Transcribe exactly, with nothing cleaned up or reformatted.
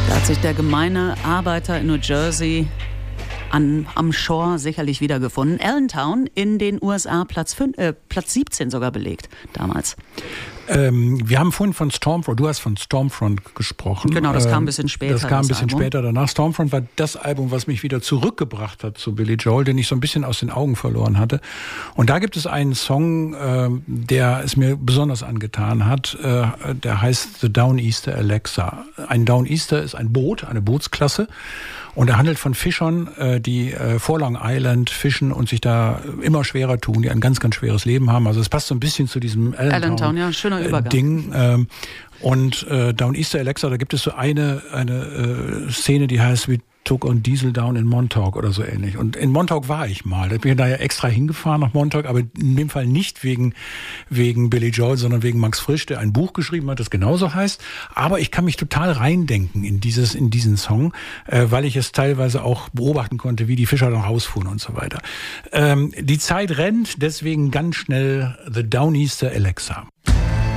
Da hat sich der gemeine Arbeiter in New Jersey an, am Shore sicherlich wiedergefunden. Allentown in den U S A Platz, fünf, äh, Platz siebzehn sogar belegt damals. Ähm, wir haben vorhin von Stormfront, du hast von Stormfront gesprochen. Genau, das kam ein bisschen später. Das kam ein bisschen Album. später danach. Stormfront war das Album, was mich wieder zurückgebracht hat zu Billy Joel, den ich so ein bisschen aus den Augen verloren hatte. Und da gibt es einen Song, äh, der es mir besonders angetan hat. Äh, der heißt The Downeaster Alexa. Ein Downeaster ist ein Boot, eine Bootsklasse. Und er handelt von Fischern, äh, die äh, vor Long Island fischen und sich da immer schwerer tun, die ein ganz, ganz schweres Leben haben. Also es passt so ein bisschen zu diesem Allentown, Allentown, ja, schöner Übergang. Ding. Ähm, und äh, Downeaster Alexa, da gibt es so eine, eine äh, Szene, die heißt We Took on Diesel Down in Montauk oder so ähnlich. Und in Montauk war ich mal. Da bin ich da ja extra hingefahren nach Montauk, aber in dem Fall nicht wegen, wegen Billy Joel, sondern wegen Max Frisch, der ein Buch geschrieben hat, das genauso heißt. Aber ich kann mich total reindenken in dieses, in diesen Song, äh, weil ich es teilweise auch beobachten konnte, wie die Fischer dann rausfuhren und so weiter. Ähm, die Zeit rennt, deswegen ganz schnell The Downeaster Alexa.